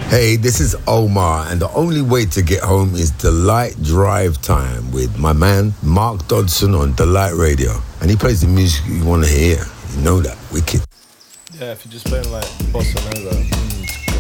Hey, this is Omar, and the only way to get home is Delight Drive Time with my man Mark Dodson on Delight Radio. And he plays the music you want to hear. You know that. Wicked. Yeah, if you're just playing like bossa nova, it's